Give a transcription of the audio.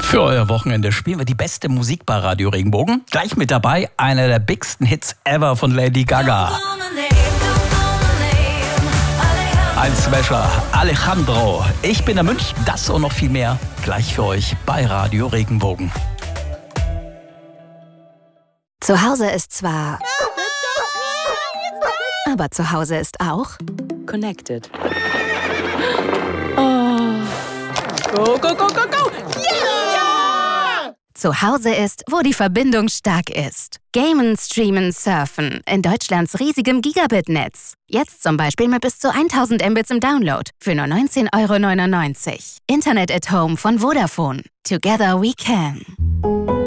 Für euer Wochenende spielen wir die beste Musik bei Radio Regenbogen. Gleich mit dabei einer der bigsten Hits ever von Lady Gaga. Ein Smasher, Alejandro. Ich bin der Münch, das und noch viel mehr gleich für euch bei Radio Regenbogen. Zu Hause ist zwar... Aber zu Hause ist auch... Connected. Oh. Go, go, go, go, go! Yeah! Zu Hause ist, wo die Verbindung stark ist. Gamen, streamen, surfen. In Deutschlands riesigem Gigabit-Netz. Jetzt zum Beispiel mit bis zu 1000 Mbits im Download. Für nur 19,99 €. Internet at Home von Vodafone. Together we can.